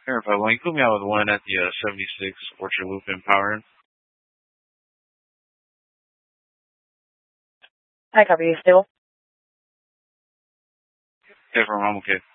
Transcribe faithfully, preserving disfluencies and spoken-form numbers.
Verify one. You put me out with one at the uh, seventy-six Orchard Loop in Power. I copy you, stable. Okay, from I'm okay.